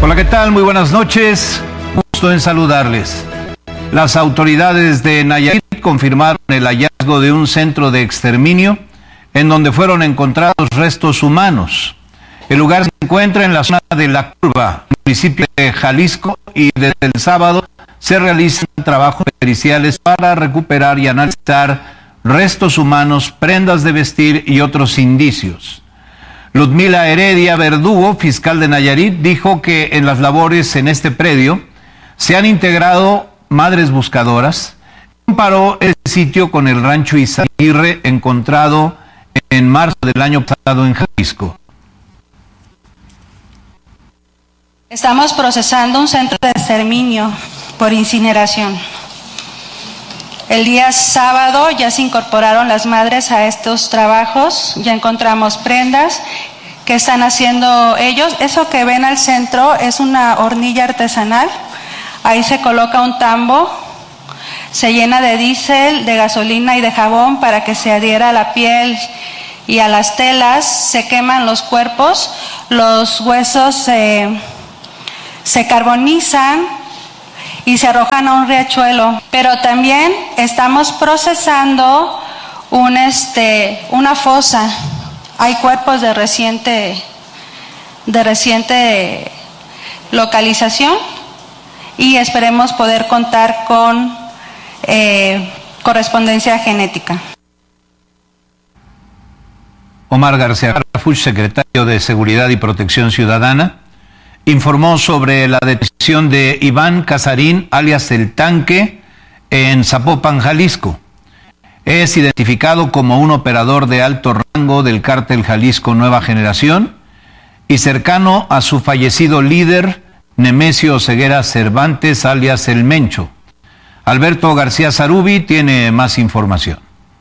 Hola, ¿qué tal? Muy buenas noches. Gusto en saludarles. Las autoridades de Nayarit confirmaron el hallazgo de un centro de exterminio en donde fueron encontrados restos humanos. El lugar se encuentra en la zona de La Curva, municipio de Jalisco, y desde el sábado se realizan trabajos periciales para recuperar y analizar restos humanos, prendas de vestir y otros indicios. Ludmila Heredia Verdugo, fiscal de Nayarit, dijo que en las labores en este predio se han integrado madres buscadoras. Comparó el sitio con el rancho Izaguirre encontrado en marzo del año pasado en Jalisco. Estamos procesando un centro de exterminio por incineración. El día sábado ya se incorporaron las madres a estos trabajos, ya encontramos prendas que están haciendo ellos. Eso que ven al centro es una hornilla artesanal, ahí se coloca un tambo, se llena de diésel, de gasolina y de jabón para que se adhiera a la piel y a las telas, se queman los cuerpos, los huesos se carbonizan y se arrojan a un riachuelo. Pero también estamos procesando una fosa. Hay cuerpos de reciente localización y esperemos poder contar con correspondencia genética. Omar García Harfuch, secretario de Seguridad y Protección Ciudadana, informó sobre la detención de Iván Casarín, alias El Tanque, en Zapopan, Jalisco. Es identificado como un operador de alto rango del cártel Jalisco Nueva Generación y cercano a su fallecido líder, Nemesio Ceguera Cervantes, alias El Mencho. Alberto García Zarubi tiene más información.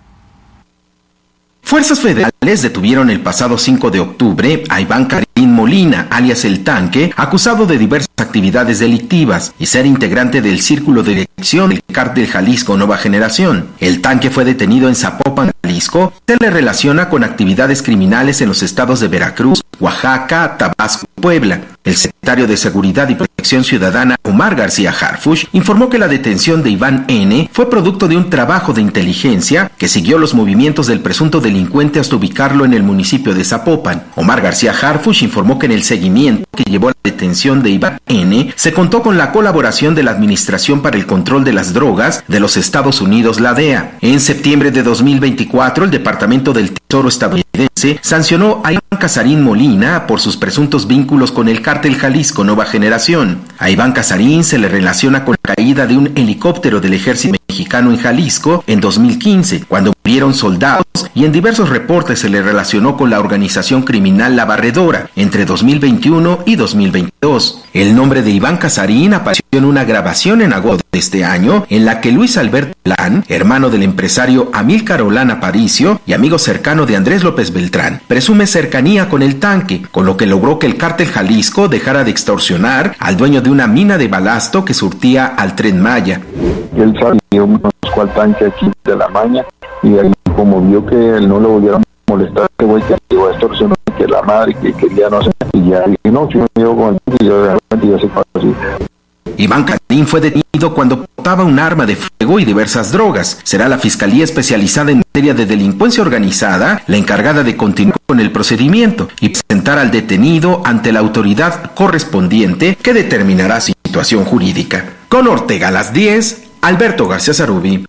Fuerzas federales detuvieron el pasado 5 de octubre a Iván Casarín Molina, alias El Tanque, acusado de diversas actividades delictivas y ser integrante del círculo de dirección del cártel Jalisco Nueva Generación. El Tanque fue detenido en Zapopan, Jalisco. Se le relaciona con actividades criminales en los estados de Veracruz, Oaxaca, Tabasco y Puebla. El secretario de Seguridad y Protección Ciudadana, Omar García Harfuch, informó que la detención de Iván N. fue producto de un trabajo de inteligencia que siguió los movimientos del presunto delincuente hasta ubicarlo en el municipio de Zapopan. Omar García Harfuch informó que en el seguimiento que llevó a la detención de Iván N. se contó con la colaboración de la Administración para el Control de las Drogas de los Estados Unidos, la DEA. En septiembre de 2024, el Departamento del Tesoro estadounidense sancionó a Iván Casarín Molina por sus presuntos vínculos con el cártel Jalisco Nueva Generación. A Iván Casarín se le relaciona con la caída de un helicóptero del ejército mexicano en Jalisco en 2015, cuando murieron soldados, y en diversos reportes se le relacionó con la organización criminal La Barredora entre 2021 y 2022. El nombre de Iván Casarín apareció en una grabación en agosto de este año en la que Luis Alberto Plan, hermano del empresario Amílcar Olán Aparicio y amigo cercano de Andrés López Beltrán, presume cercanía con El Tanque, con lo que logró que el cártel Jalisco dejara de extorsionar al dueño de una mina de balasto que surtía al Tren Maya. Él salió, buscó al Tanque aquí de la maña y ahí, como vio que él no lo volvieron a molestar, que güey que llegó a extorsionar, que la madre que quería no sé, y ya dije, no, yo me llevo con el y yo realmente ya se fue así. Iván Casarín fue detenido cuando portaba un arma de fuego y diversas drogas. Será la Fiscalía Especializada en Materia de Delincuencia Organizada la encargada de continuar con el procedimiento y presentar al detenido ante la autoridad correspondiente que determinará su situación jurídica. Con Ortega a las 10, Alberto García Zarubi.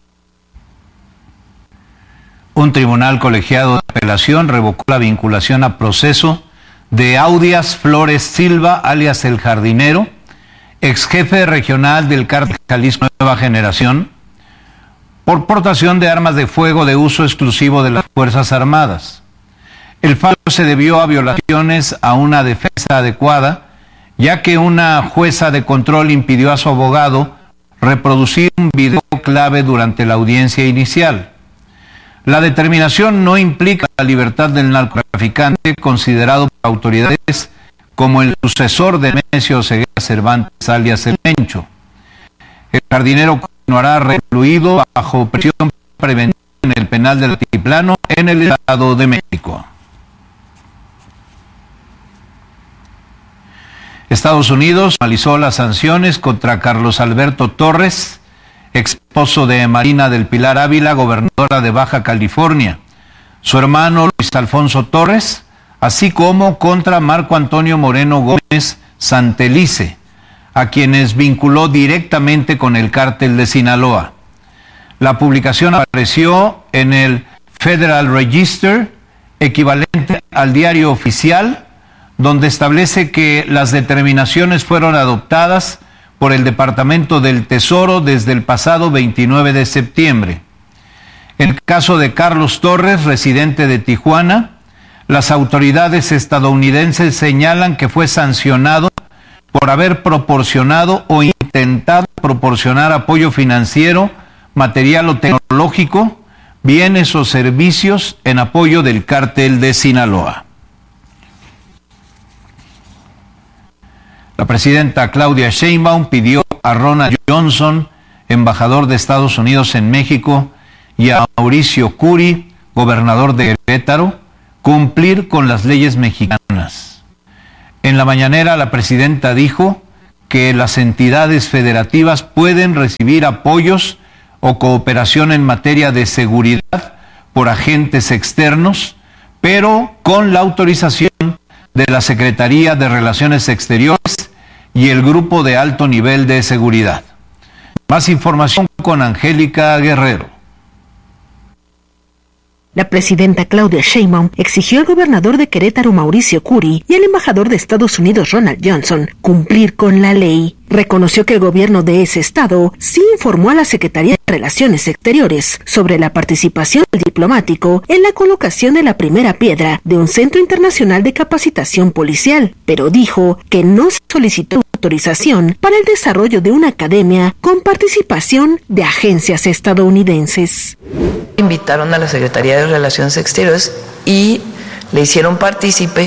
Un tribunal colegiado de apelación revocó la vinculación a proceso de Audias Flores Silva, alias El Jardinero, ex jefe regional del cártel Jalisco Nueva Generación, por portación de armas de fuego de uso exclusivo de las Fuerzas Armadas. El fallo se debió a violaciones a una defensa adecuada, ya que una jueza de control impidió a su abogado reproducir un video clave durante la audiencia inicial. La determinación no implica la libertad del narcotraficante, considerado por autoridades como el sucesor de Nemesio Ceguera Cervantes, alias El Mencho. El jardinero continuará recluido bajo prisión preventiva en el penal del Altiplano, en el Estado de México. Estados Unidos normalizó las sanciones contra Carlos Alberto Torres, esposo de Marina del Pilar Ávila, gobernadora de Baja California, su hermano Luis Alfonso Torres, así como contra Marco Antonio Moreno Gómez Santelice, a quienes vinculó directamente con el cártel de Sinaloa. La publicación apareció en el Federal Register, equivalente al diario oficial, donde establece que las determinaciones fueron adoptadas por el Departamento del Tesoro desde el pasado 29 de septiembre. En el caso de Carlos Torres, residente de Tijuana, las autoridades estadounidenses señalan que fue sancionado por haber proporcionado o intentado proporcionar apoyo financiero, material o tecnológico, bienes o servicios en apoyo del cártel de Sinaloa. La presidenta Claudia Sheinbaum pidió a Ronald Johnson, embajador de Estados Unidos en México, y a Mauricio Curi, gobernador de Querétaro, cumplir con las leyes mexicanas. En la mañanera, la presidenta dijo que las entidades federativas pueden recibir apoyos o cooperación en materia de seguridad por agentes externos, pero con la autorización de la Secretaría de Relaciones Exteriores y el Grupo de Alto Nivel de Seguridad. Más información con Angélica Guerrero. La presidenta Claudia Sheinbaum exigió al gobernador de Querétaro, Mauricio Curi, y al embajador de Estados Unidos, Ronald Johnson, cumplir con la ley. Reconoció que el gobierno de ese estado sí informó a la Secretaría de Relaciones Exteriores sobre la participación del diplomático en la colocación de la primera piedra de un centro internacional de capacitación policial, pero dijo que no se solicitó autorización para el desarrollo de una academia con participación de agencias estadounidenses. Invitaron a la Secretaría de Relaciones Exteriores y le hicieron partícipe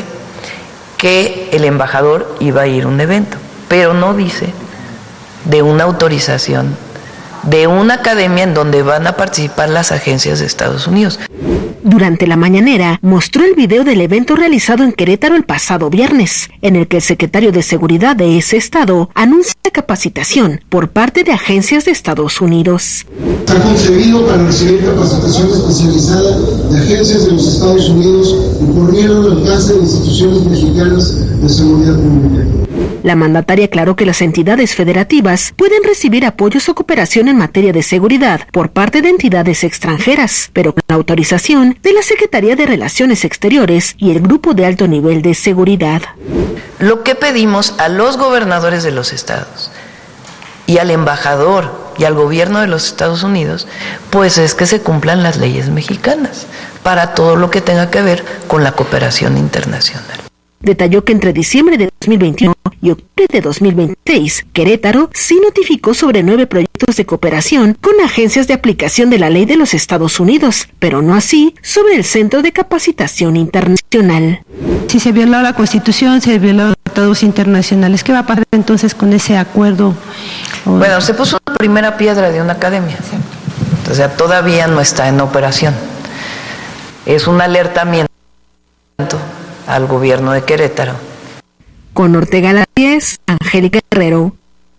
que el embajador iba a ir a un evento, pero no dice de una autorización de una academia en donde van a participar las agencias de Estados Unidos. Durante la mañanera mostró el video del evento realizado en Querétaro el pasado viernes, en el que el secretario de Seguridad de ese estado anuncia capacitación por parte de agencias de Estados Unidos. Está concebido para recibir capacitación especializada de agencias de los Estados Unidos y por bien al alcance de instituciones mexicanas de seguridad pública. La mandataria aclaró que las entidades federativas pueden recibir apoyos o cooperación en materia de seguridad por parte de entidades extranjeras, pero con la autorización de la Secretaría de Relaciones Exteriores y el Grupo de Alto Nivel de Seguridad. Lo que pedimos a los gobernadores de los estados y al embajador y al gobierno de los Estados Unidos, pues es que se cumplan las leyes mexicanas para todo lo que tenga que ver con la cooperación internacional. Detalló que entre diciembre de 2021 y octubre de 2026, Querétaro sí notificó sobre 9 proyectos de cooperación con agencias de aplicación de la ley de los Estados Unidos, pero no así sobre el Centro de Capacitación Internacional. Si se violó la Constitución, se violó los tratados internacionales, ¿qué va a pasar entonces con ese acuerdo? Bueno, se puso la primera piedra de una academia, o sea, todavía no está en operación. Es un alertamiento al gobierno de Querétaro. Con Ortega Laries, Angélica Guerrero.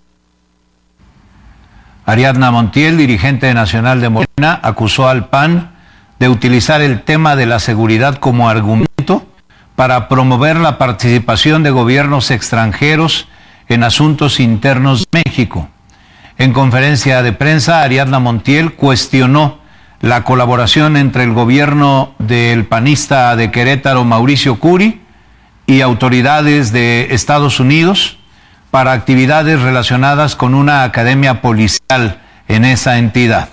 Ariadna Montiel, dirigente nacional de Morena, acusó al PAN de utilizar el tema de la seguridad como argumento para promover la participación de gobiernos extranjeros en asuntos internos de México. En conferencia de prensa, Ariadna Montiel cuestionó la colaboración entre el gobierno del panista de Querétaro, Mauricio Curi, y autoridades de Estados Unidos para actividades relacionadas con una academia policial en esa entidad.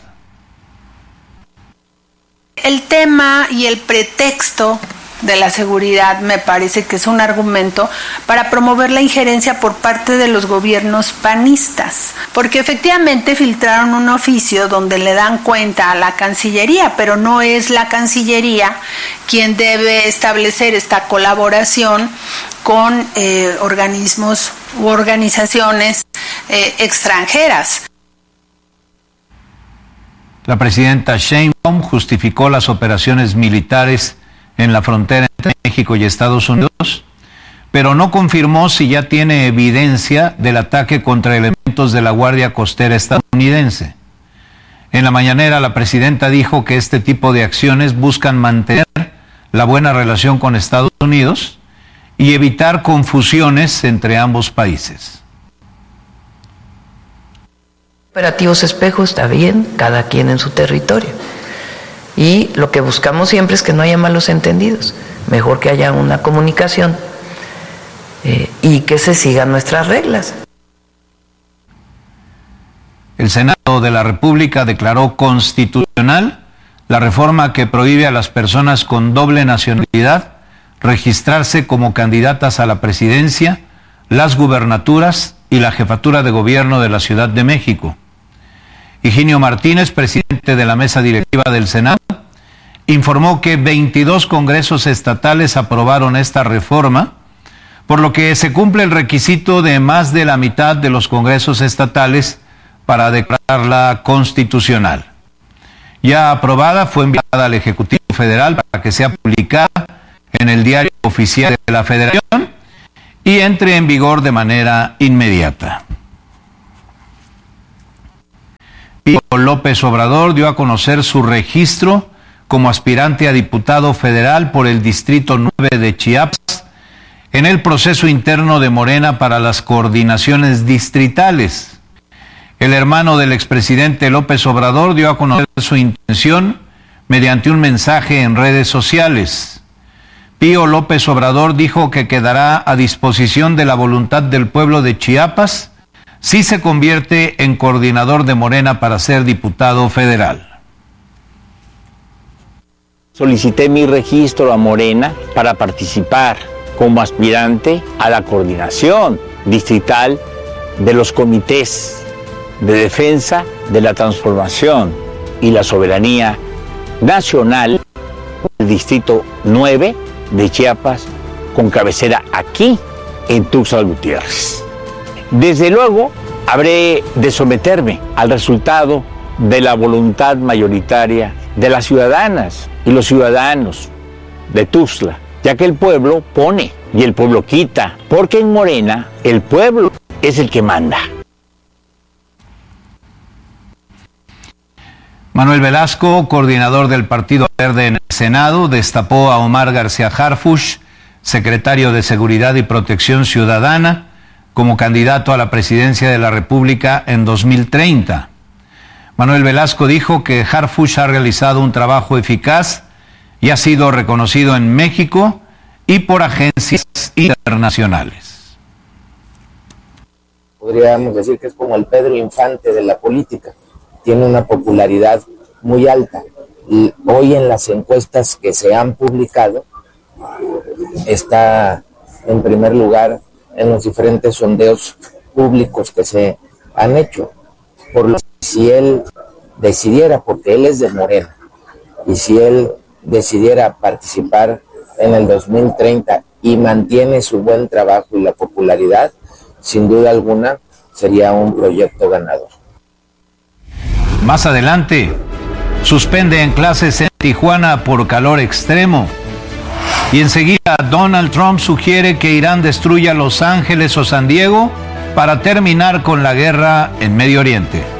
El tema y el pretexto de la seguridad me parece que es un argumento para promover la injerencia por parte de los gobiernos panistas, porque efectivamente filtraron un oficio donde le dan cuenta a la Cancillería, pero no es la Cancillería quien debe establecer esta colaboración con organismos u organizaciones extranjeras. La presidenta Sheinbaum justificó las operaciones militares en la frontera entre México y Estados Unidos pero no confirmó si ya tiene evidencia del ataque contra elementos de la Guardia Costera estadounidense. En la mañanera, la presidenta dijo que este tipo de acciones buscan mantener la buena relación con Estados Unidos y evitar confusiones entre ambos países. Operativos Espejo está bien, cada quien en su territorio. Y lo que buscamos siempre es que no haya malos entendidos. Mejor que haya una comunicación y que se sigan nuestras reglas. El Senado de la República declaró constitucional la reforma que prohíbe a las personas con doble nacionalidad registrarse como candidatas a la presidencia, las gubernaturas y la jefatura de gobierno de la Ciudad de México. Higinio Martínez, presidente de la mesa directiva del Senado, informó que 22 congresos estatales aprobaron esta reforma, por lo que se cumple el requisito de más de la mitad de los congresos estatales para declararla constitucional. Ya aprobada, fue enviada al Ejecutivo Federal para que sea publicada en el Diario Oficial de la Federación y entre en vigor de manera inmediata. Pío López Obrador dio a conocer su registro como aspirante a diputado federal por el Distrito 9 de Chiapas en el proceso interno de Morena para las coordinaciones distritales. El hermano del expresidente López Obrador dio a conocer su intención mediante un mensaje en redes sociales. Pío López Obrador dijo que quedará a disposición de la voluntad del pueblo de Chiapas si se convierte en coordinador de Morena para ser diputado federal. Solicité mi registro a Morena para participar como aspirante a la coordinación distrital de los comités de defensa de la transformación y la soberanía nacional del Distrito 9 de Chiapas, con cabecera aquí en Tuxtla Gutiérrez. Desde luego, habré de someterme al resultado de la voluntad mayoritaria de las ciudadanas y los ciudadanos de Tuxtla, ya que el pueblo pone y el pueblo quita, porque en Morena el pueblo es el que manda. Manuel Velasco, coordinador del Partido Verde en el Senado, destapó a Omar García Harfuch, secretario de Seguridad y Protección Ciudadana, como candidato a la presidencia de la República en 2030. Manuel Velasco dijo que Harfuch ha realizado un trabajo eficaz y ha sido reconocido en México y por agencias internacionales. Podríamos decir que es como el Pedro Infante de la política. Tiene una popularidad muy alta. Y hoy en las encuestas que se han publicado está en primer lugar en los diferentes sondeos públicos que se han hecho. Por lo que si él decidiera, porque él es de Morena, y si él decidiera participar en el 2030 y mantiene su buen trabajo y la popularidad, sin duda alguna sería un proyecto ganador. Más adelante, suspenden clases en Tijuana por calor extremo. Y enseguida Donald Trump sugiere que Irán destruya Los Ángeles o San Diego para terminar con la guerra en Medio Oriente.